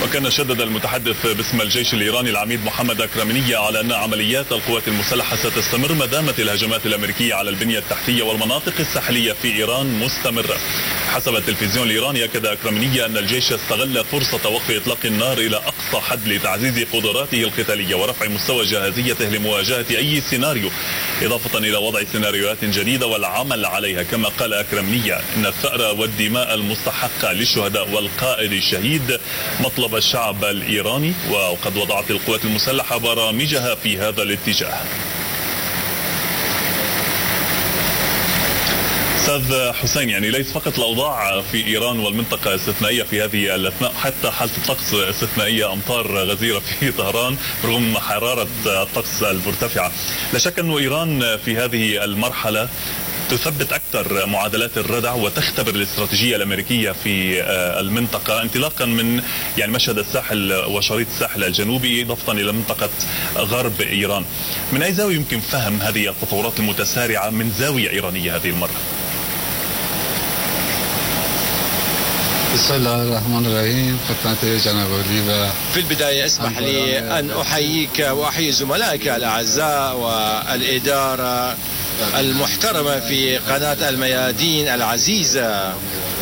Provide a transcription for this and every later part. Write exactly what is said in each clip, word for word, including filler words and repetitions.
وكان شدد المتحدث باسم الجيش الإيراني العميد محمد أكرمنية على أن عمليات القوات المسلحة ستستمر ما دامت الهجمات الأمريكية على البنية التحتية والمناطق الساحلية في إيران مستمرة. حسب التلفزيون الإيراني أكد أكرمنية أن الجيش استغل فرصة وقف إطلاق النار إلى أقصى حد لتعزيز قدراته القتالية ورفع مستوى جاهزيته لمواجهة أي سيناريو، إضافة إلى وضع سيناريوهات جديدة والعمل عليها. كما قال أكرمنية إن الثأر والدماء المستحقة للشهداء والقائد الشهيد مطلب الشعب الإيراني، وقد وضعت القوات المسلحة برامجها في هذا الاتجاه. أستاذ حسين، يعني ليس فقط الأوضاع في إيران والمنطقة استثنائية في هذه الأثناء، حتى حالة الطقس استثنائية، أمطار غزيرة في طهران رغم حرارة الطقس المرتفعة. لا شك أن إيران في هذه المرحلة تثبت أكثر معادلات الردع وتختبر الاستراتيجية الأمريكية في المنطقة، انطلاقا من يعني مشهد الساحل وشريط الساحل الجنوبي إضافة إلى منطقة غرب إيران. من أي زاوية يمكن فهم هذه التطورات المتسارعة من زاوية إيرانية هذه المرة؟ بسم الله الرحمن الرحيم. في البداية اسمح لي أن أحييك وأحيي زملائك الأعزاء والإدارة المحترمة في قناة الميادين العزيزة.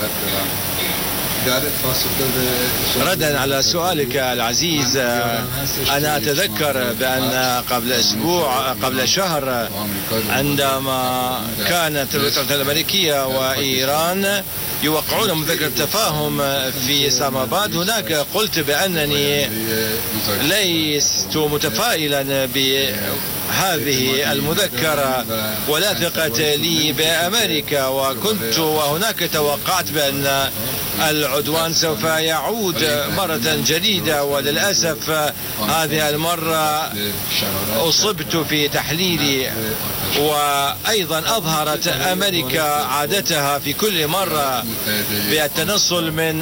ردا على سؤالك العزيز، أنا أتذكر بأن قبل أسبوع قبل شهر عندما كانت الولايات الأمريكية وإيران يوقعون مذكرة تفاهم في إسلام آباد، هناك قلت بأنني لست متفائلا بهذه المذكرة ولا ثقة لي بأمريكا، وكنت وهناك توقعت بأن العدوان سوف يعود مرة جديدة، وللأسف هذه المرة أصبت في تحليلي. وأيضا أظهرت أمريكا عادتها في كل مرة بالتنصل من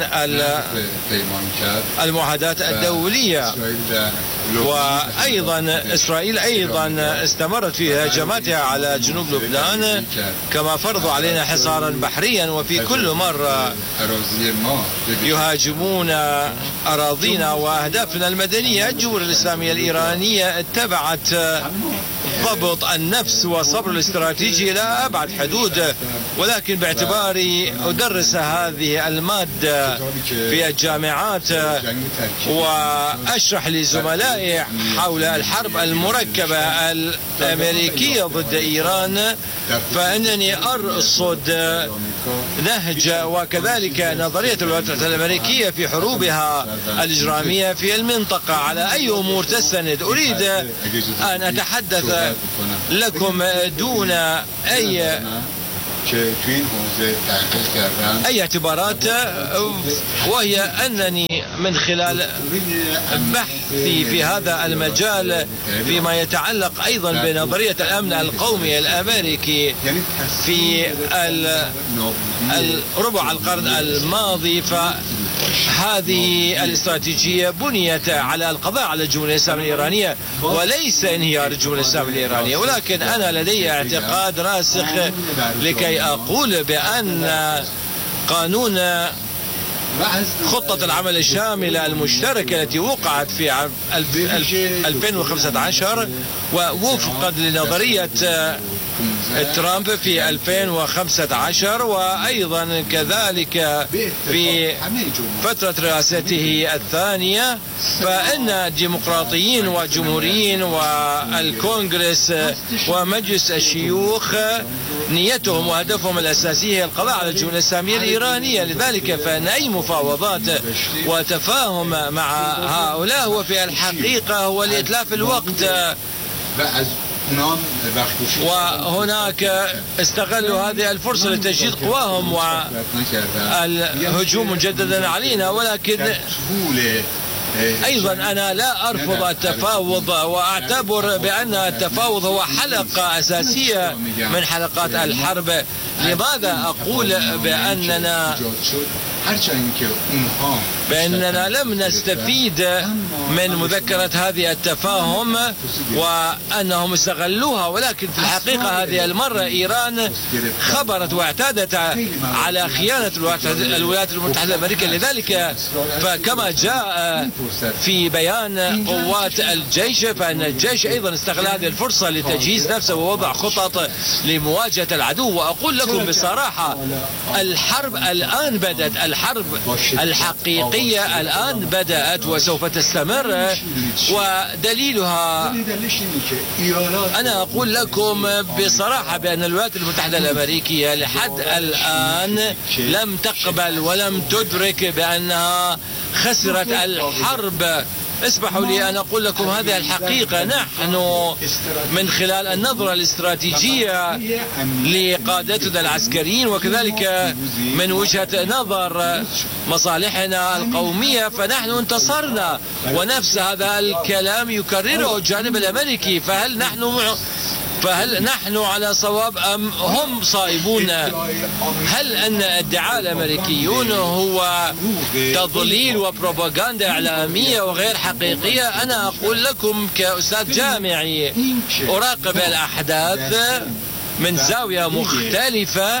المعاهدات الدولية، وأيضا إسرائيل أيضا استمرت في هجماتها على جنوب لبنان، كما فرضوا علينا حصارا بحريا، وفي كل مرة يهاجمون أراضينا وأهدافنا المدنية. الجمهورية الإسلامية الإيرانية اتبعت ضبط النفس والصبر الاستراتيجي إلى أبعد حدود، ولكن باعتباري أدرس هذه المادة في الجامعات وأشرح لزملائي حول الحرب المركبة الأمريكية ضد إيران، فإنني أرصد نهج وكذلك نظرية الولايات الأمريكية في حروبها الإجرامية في المنطقة على أي أمور تستند. أريد أن أتحدث لكم دون أي أي اعتبارات، وهي أنني من خلال بحثي في هذا المجال فيما يتعلق أيضا بنظرية الأمن القومي الأمريكي في ربع القرن الماضي، فهذه الاستراتيجية بنيت على القضاء على الجمهورية الإسلامية الإيرانية وليس انهيار الجمهورية الإسلامية الإيرانية. ولكن أنا لدي اعتقاد راسخ لكي أقول بأن قانون خطة العمل الشاملة المشتركة التي وقعت في ألفين وخمسة عشر ووفقا لنظرية ترامب في ألفين وخمسة عشر، وأيضا كذلك في فترة رئاسته الثانية، فإن الديمقراطيين والجمهوريين والكونغرس ومجلس الشيوخ نيتهم وهدفهم الأساسي هي القضاء على الجمهورية الإسلامية الإيرانية. لذلك فإن أي مفاوضات وتفاهم مع هؤلاء هو في الحقيقة هو لإتلاف الوقت، وهناك استغلوا هذه الفرصة لتجديد قواهم والهجوم مجددا علينا. ولكن أيضا أنا لا أرفض التفاوض، وأعتبر بأن التفاوض هو حلقة أساسية من حلقات الحرب. لماذا أقول بأننا بأننا لم نستفيد من مذكرة هذه التفاهم وأنهم استغلوها، ولكن في الحقيقة هذه المرة إيران خبرت واعتادت على خيانة الولايات المتحدة الأمريكية. لذلك فكما جاء في بيان قوات الجيش فإن الجيش أيضا استغل هذه الفرصة لتجهيز نفسه ووضع خطط لمواجهة العدو. وأقول لكم بصراحة الحرب الآن بدأت، الحرب الحقيقية الآن بدأت وسوف تستمر، ودليلها أنا أقول لكم بصراحة بأن الولايات المتحدة الأمريكية لحد الآن لم تقبل ولم تدرك بأنها خسرت الحرب. اسمحوا لي أن أقول لكم هذه الحقيقة. نحن من خلال النظرة الاستراتيجية لقادتنا العسكريين وكذلك من وجهة نظر مصالحنا القومية فنحن انتصرنا، ونفس هذا الكلام يكرره الجانب الأمريكي. فهل نحن فهل نحن على صواب أم هم صائبون؟ هل أن ادعاء الأمريكيون هو تضليل وبروباغندا إعلامية وغير حقيقية؟ أنا أقول لكم كأستاذ جامعي أراقب الأحداث من زاوية مختلفة،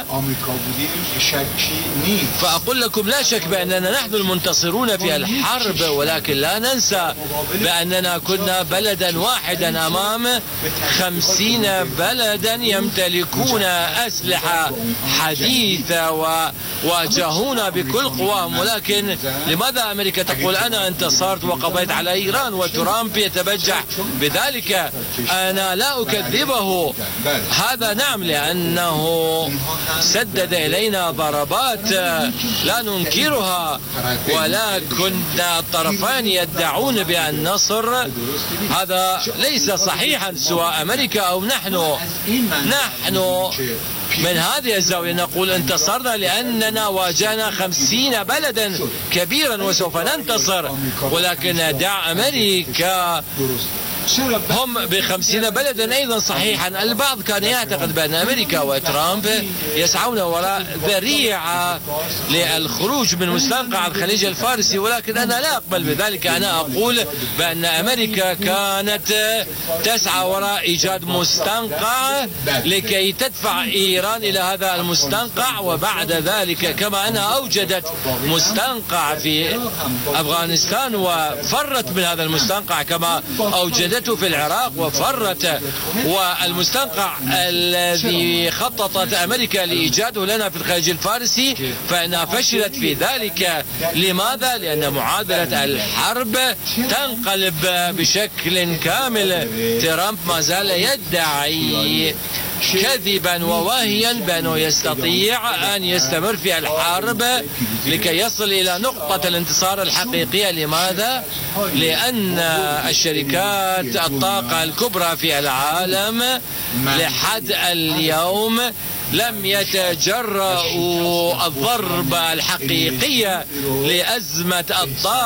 فأقول لكم لا شك بأننا نحن المنتصرون في الحرب، ولكن لا ننسى بأننا كنا بلدا واحدا أمام خمسين بلدا يمتلكون أسلحة حديثة وواجهونا بكل قواهم. ولكن لماذا أمريكا تقول أنا انتصرت وقضيت على إيران وترامب يتبجح بذلك؟ أنا لا أكذبه، هذا نعم لأنه سدد إلينا ضربات لا ننكرها، ولكن الطرفان يدعون بالنصر. هذا ليس صحيحا سواء أمريكا أو نحن. نحن من هذه الزاوية نقول انتصرنا لأننا واجهنا خمسين بلدا كبيرا وسوف ننتصر، ولكن دع أمريكا هم بخمسين بلدا أيضا صحيحا. البعض كان يعتقد بأن أمريكا وترامب يسعون وراء ذريعة للخروج من مستنقع الخليج الفارسي، ولكن أنا لا أقبل بذلك. أنا أقول بأن أمريكا كانت تسعى وراء إيجاد مستنقع لكي تدفع إيران إلى هذا المستنقع، وبعد ذلك كما أنها أوجدت مستنقع في أفغانستان وفرت من هذا المستنقع كما أوجدت في العراق وفرت، والمستنقع الذي خططت أمريكا لإيجاده لنا في الخليج الفارسي فإنها فشلت في ذلك. لماذا؟ لأن معادلة الحرب تنقلب بشكل كامل. ترامب ما زال يدعي كذبا وواهيا بأنه يستطيع أن يستمر في الحرب لكي يصل إلى نقطة الانتصار الحقيقية. لماذا؟ لأن الشركات الطاقة الكبرى في العالم لحد اليوم لم يتجرؤوا الضربة الحقيقية لأزمة الطاقة